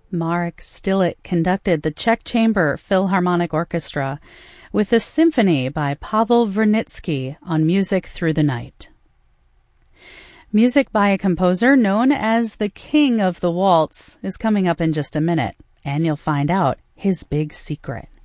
Marek Stilic conducted the Czech Chamber Philharmonic Orchestra with a symphony by Pavel Vernitsky on Music Through the Night. Music by a composer known as the King of the Waltz is coming up in just a minute, and you'll find out his big secret.